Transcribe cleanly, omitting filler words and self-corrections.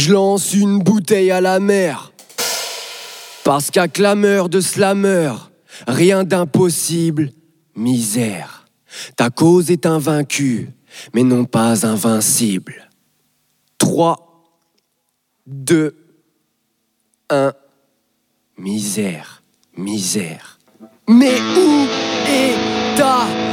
Je lance une bouteille à la mer. Parce qu'à clameur de slammer, rien d'impossible, misère. Ta cause est invaincue, mais non pas invincible. 3, 2, 1, misère, misère. Mais où est ta